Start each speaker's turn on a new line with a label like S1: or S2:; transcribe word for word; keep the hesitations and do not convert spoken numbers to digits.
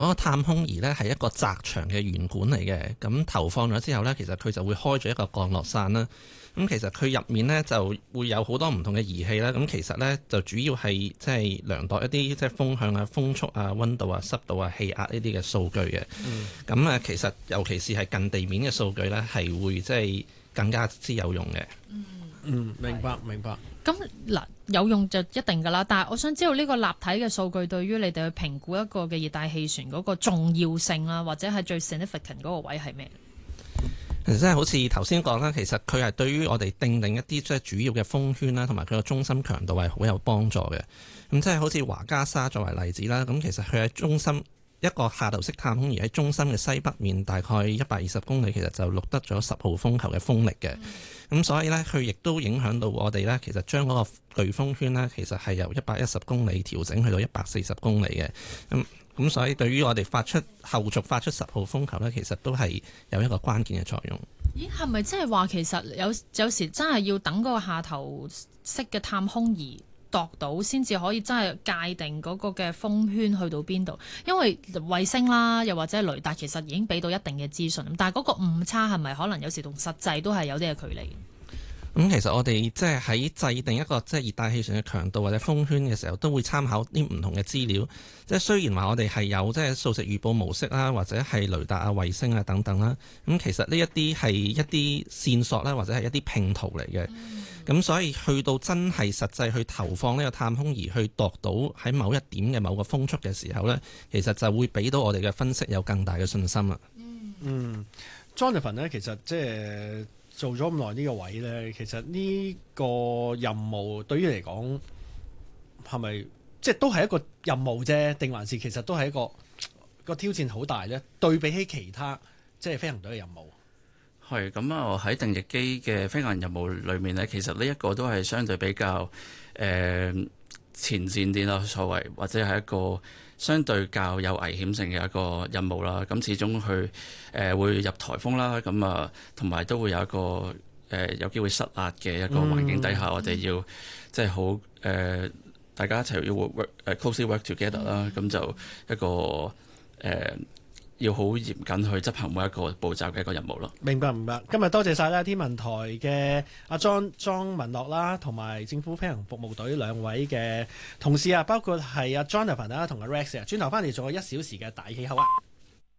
S1: 嗰個探空儀呢係一個窄長嘅圓管嚟嘅，咁投放咗之後呢，其實佢就會開咗一個降落傘啦。咁其實佢入面呢就會有好多唔同嘅儀器啦。咁其實呢就主要係即係量度一啲即係風向啊、風速啊、溫度啊、濕度啊、氣壓呢啲嘅數據嘅。咁啊、嗯，其實尤其是係近地面嘅數據呢，係會即係更加之有用嘅。
S2: 嗯
S3: 嗯，明白明白。
S2: 咁嗱，有用就一定㗎啦。但係我想知道呢個立體嘅數據對於你哋去評估一個嘅熱帶氣旋嗰個重要性啦，或者係最 significant 嗰個位係咩？
S1: 其實真係好似頭先講啦，其實佢係對於我哋定定一啲即係主要嘅風圈啦，同埋佢個中心強度係好有幫助嘅。咁即係好似華加沙作為例子啦，咁其實佢喺中心一個下投式探空儀喺中心嘅西北面大概一百二十公里，其實就錄得咗十號風球嘅風力嘅。咁、嗯、所以呢，佢亦都影響到我哋呢，其實將嗰個颶風圈呢，其實係由一百一十公里調整去到一百四十公里嘅。咁、嗯咁所以對於我哋發出後續發出十號風球呢，其實都係有一個關鍵嘅作用。
S2: 咦，係咪即係話其實有有時真係要等嗰個下投式嘅探空儀度到先至可以真係界定嗰個嘅風圈去到邊度？因為衛星啦，又或者雷達其實已經俾到一定嘅資訊，但係嗰個誤差係咪可能有時同實際都係有啲嘅距離？
S1: 咁、嗯、其實我哋即係喺制定一個即係熱帶氣旋嘅強度或者風圈嘅時候，都會參考啲唔同嘅資料。即係雖然話我哋係有即係數值預報模式啦，或者係雷達啊、衛星啊等等啦。咁其實呢一啲係一啲線索啦，或者係一啲拼圖嚟嘅。咁、嗯、所以去到真係實際去投放呢個探空儀去度到喺某一點嘅某個風速嘅時候呢，其實就會俾到我哋嘅分析有更大嘅信心啦。
S3: 嗯 Jonathan 呢，其實即係做咗咁耐呢個位呢，其實呢個任務對於你嚟講係咪即係都係一個任務啫？定還是其實都係一個一個挑戰好大呢？對比起其他即係飛行隊嘅任務，
S4: 係咁啊！喺定翼機嘅飛行任務裏面呢，其實呢一個都係相對比較誒、呃、前線啲啦，所謂或者係一個相對較有危險性嘅一個任務啦。咁始終佢誒、呃、會入颱風啦，咁啊同埋都會有一個誒、呃、有機會失壓嘅一個環境底下，嗯、我哋要即係好誒大家一齊要 work 誒 closely work together 啦。咁就一個誒。呃要好嚴謹去執行每一個步驟嘅一個任務咯。
S3: 明白明白。今日多謝晒啦，天文台嘅阿莊莊文樂啦，同埋政府飛行服務隊兩位嘅同事啊，包括係阿 Jonathan 啦同阿 Rex 啊，轉頭翻嚟做一小時嘅大氣候啊。